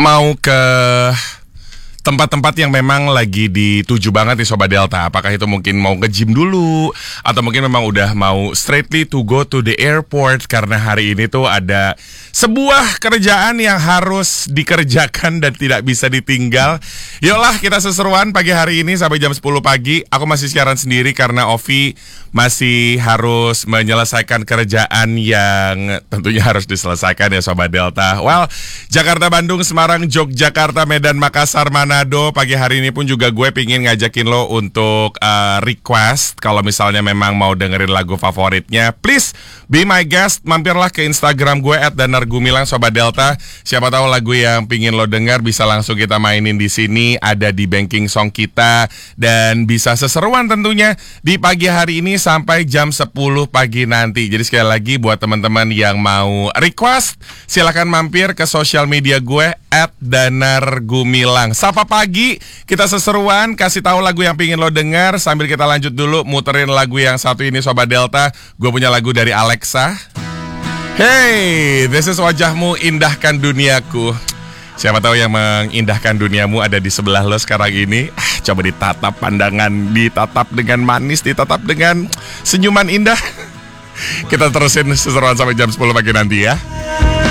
mau ke tempat-tempat yang memang lagi dituju banget nih Sobat Delta. Apakah itu mungkin mau nge-gym dulu, atau mungkin memang udah mau straightly to go to the airport karena hari ini tuh ada sebuah kerjaan yang harus dikerjakan dan tidak bisa ditinggal. Yuklah kita seseruan pagi hari ini sampai jam 10 pagi. Aku masih siaran sendiri karena Ovi masih harus menyelesaikan kerjaan yang tentunya harus diselesaikan ya Sobat Delta. Well, Jakarta, Bandung, Semarang, Yogyakarta, Medan, Makassar, Manado. Pagi hari ini pun juga gue pingin ngajakin lo untuk request. Kalau misalnya memang mau dengerin lagu favoritnya, please be my guest. Mampirlah ke Instagram gue @danargumilang Sobat Delta. Siapa tahu lagu yang pingin lo dengar bisa langsung kita mainin di sini. Ada di banking song kita. Dan bisa seseruan tentunya di pagi hari ini sampai jam 10 pagi nanti. Jadi sekali lagi buat teman-teman yang mau request, silakan mampir ke sosial media gue @danargumilang. Sapa pagi, kita seseruan, kasih tahu lagu yang pingin lo dengar. Sambil kita lanjut dulu muterin lagu yang satu ini Sobat Delta. Gue punya lagu dari Alexa. Hey, this is wajahmu indahkan duniaku. Siapa tahu yang mengindahkan duniamu ada di sebelah lo sekarang ini. Coba ditatap pandangan, ditatap dengan manis, ditatap dengan senyuman indah. Kita terusin seseruan sampai jam 10 pagi nanti ya.